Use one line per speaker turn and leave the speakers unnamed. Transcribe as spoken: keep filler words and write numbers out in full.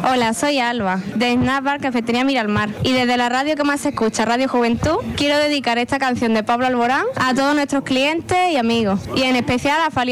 Hola, soy Alba, de Snack Bar Cafetería Miralmar. Y desde la radio que más se escucha, Radio Juventud, quiero dedicar esta canción de Pablo Alborán a todos nuestros clientes y amigos. Y en especial a Fali